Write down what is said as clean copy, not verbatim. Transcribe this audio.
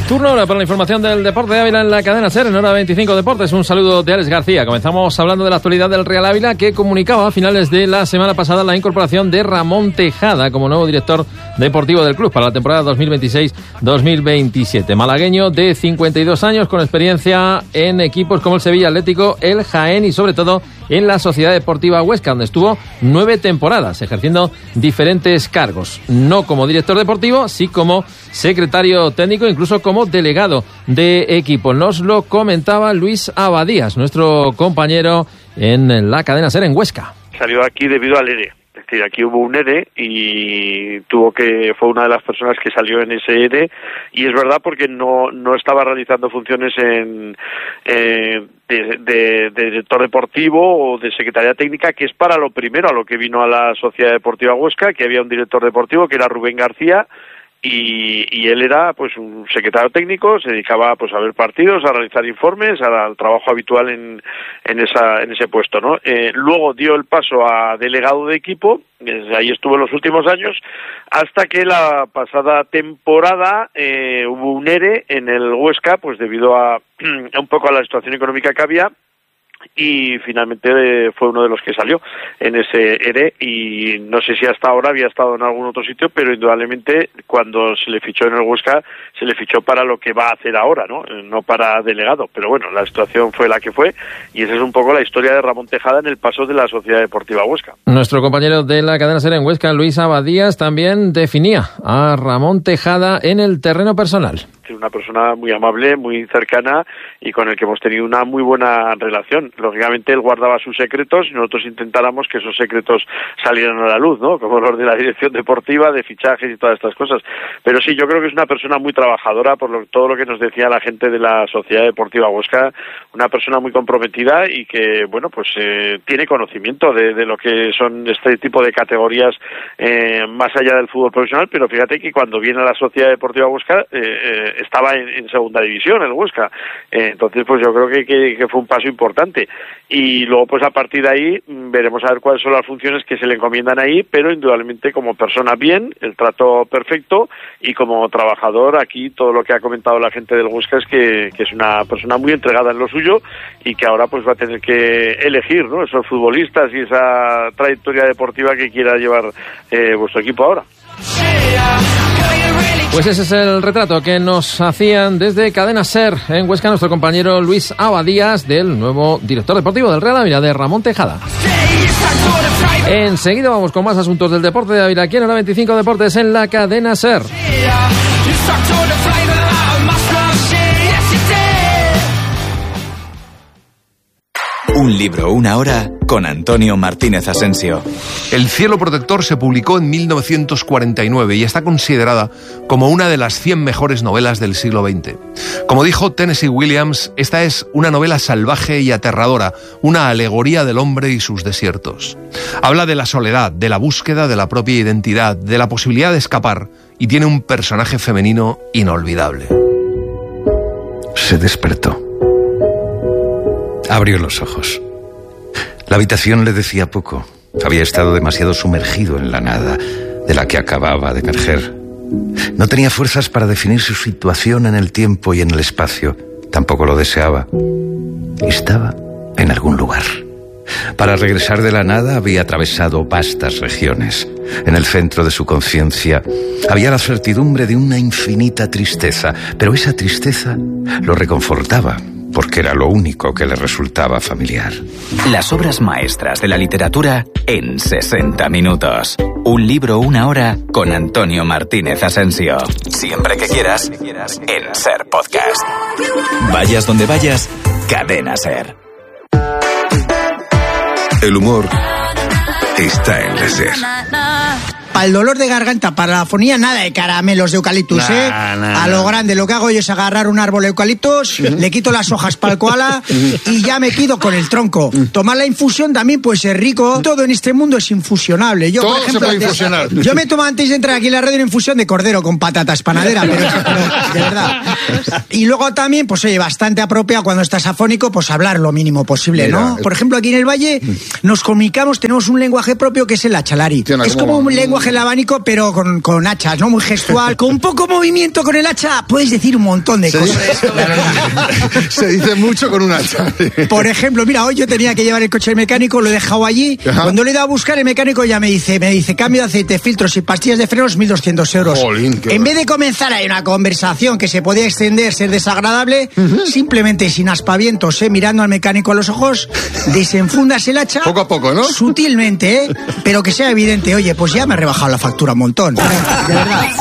Turno ahora para la información del deporte de Ávila en la cadena SER, en hora 25 Deportes. Un saludo de Alex García. Comenzamos hablando de la actualidad del Real Ávila, que comunicaba a finales de la semana pasada la incorporación de Ramón Tejada como nuevo director deportivo del club para la temporada 2026-2027. Malagueño de 52 años, con experiencia en equipos como el Sevilla Atlético, el Jaén y sobre todo en la Sociedad Deportiva Huesca, donde estuvo 9 temporadas ejerciendo diferentes cargos. No como director deportivo, sí como secretario técnico, incluso como delegado de equipo. Nos lo comentaba Luis Abadías, nuestro compañero en la cadena SER en Huesca. Salió aquí debido al ERE. Es decir, aquí hubo un ERE y fue una de las personas que salió en ese ERE, y es verdad porque no estaba realizando funciones de director deportivo o de secretaría técnica, que es para lo primero a lo que vino a la Sociedad Deportiva Huesca, que había un director deportivo que era Rubén García, y él era pues un secretario técnico, se dedicaba pues a ver partidos, a realizar informes, al trabajo habitual en ese puesto, ¿no? Luego dio el paso a delegado de equipo, ahí estuvo en los últimos años, hasta que la pasada temporada hubo un ERE en el Huesca, pues debido a un poco a la situación económica que había, y finalmente fue uno de los que salió en ese ERE, y no sé si hasta ahora había estado en algún otro sitio, pero indudablemente cuando se le fichó en el Huesca se le fichó para lo que va a hacer ahora, no para delegado, pero bueno, la situación fue la que fue, y esa es un poco la historia de Ramón Tejada en el paso de la Sociedad Deportiva Huesca. Nuestro compañero de la cadena SER en Huesca, Luis Abadías, también definía a Ramón Tejada en el terreno personal. Una persona muy amable, muy cercana, y con el que hemos tenido una muy buena relación. Lógicamente él guardaba sus secretos y nosotros intentáramos que esos secretos salieran a la luz, ¿no? Como los de la dirección deportiva, de fichajes y todas estas cosas. Pero sí, yo creo que es una persona muy trabajadora, por todo lo que nos decía la gente de la Sociedad Deportiva Huesca, una persona muy comprometida y que, bueno, pues tiene conocimiento de lo que son este tipo de categorías más allá del fútbol profesional, pero fíjate que cuando viene a la Sociedad Deportiva Huesca estaba en segunda división, el Huesca. Entonces, pues yo creo que fue un paso importante. Y luego, pues a partir de ahí, veremos a ver cuáles son las funciones que se le encomiendan ahí, pero indudablemente como persona bien, el trato perfecto, y como trabajador, aquí todo lo que ha comentado la gente del Huesca es que es una persona muy entregada en lo suyo, y que ahora pues va a tener que elegir, ¿no?, esos futbolistas y esa trayectoria deportiva que quiera llevar vuestro equipo ahora. Pues ese es el retrato que nos hacían desde Cadena SER en Huesca nuestro compañero Luis Abadías del nuevo director deportivo del Real Ávila, de Ramón Tejada. Enseguida vamos con más asuntos del deporte de Ávila aquí en Hora 25 Deportes en la Cadena SER. Un libro, una hora, con Antonio Martínez Asensio. El cielo protector se publicó en 1949 y está considerada como una de las 100 mejores novelas del siglo XX. Como dijo Tennessee Williams, esta es una novela salvaje y aterradora, una alegoría del hombre y sus desiertos. Habla de la soledad, de la búsqueda de la propia identidad, de la posibilidad de escapar, y tiene un personaje femenino inolvidable. Se despertó. Abrió los ojos. La habitación le decía poco. Había estado demasiado sumergido en la nada de la que acababa de emerger. No tenía fuerzas para definir su situación en el tiempo y en el espacio. Tampoco lo deseaba. Estaba en algún lugar. Para regresar de la nada había atravesado vastas regiones. En el centro de su conciencia había la certidumbre de una infinita tristeza, pero esa tristeza lo reconfortaba, porque era lo único que le resultaba familiar. Las obras maestras de la literatura en 60 minutos. Un libro, una hora, con Antonio Martínez Asensio. Siempre que quieras, en SER Podcast. Vayas donde vayas, Cadena SER. El humor está en la SER. Para el dolor de garganta, para la afonía, nada de caramelos de eucaliptus, A lo grande, lo que hago yo es agarrar un árbol de eucaliptus, le quito las hojas para el koala y ya me quedo con el tronco. Tomar la infusión también puede ser rico. Todo en este mundo es infusionable. Yo, todo por ejemplo, se puede infusionar. Yo me tomo antes de entrar aquí en la radio una infusión de cordero con patatas panadera, pero de verdad. Y luego también, pues oye, bastante apropiado cuando estás afónico, pues hablar lo mínimo posible, ¿no? Por ejemplo, aquí en el Valle nos comunicamos, tenemos un lenguaje propio que es el achalari. Es como un lenguaje coge el abanico, pero con hachas, ¿no? Muy gestual. Con poco movimiento con el hacha puedes decir un montón de cosas. Se dice mucho con un hacha. Por ejemplo, mira, hoy yo tenía que llevar el coche al mecánico, lo he dejado allí. Ajá. Cuando le he ido a buscar, el mecánico ya me dice, cambio de aceite, filtros y pastillas de frenos, 1.200 euros. Jolín, en vez de comenzar ahí una conversación que se podía extender, ser desagradable, simplemente sin aspavientos, mirando al mecánico a los ojos, desenfundas el hacha. Poco a poco, ¿no? Sutilmente, pero que sea evidente. Oye, pues ya me he rebajado la factura un montón. De verdad.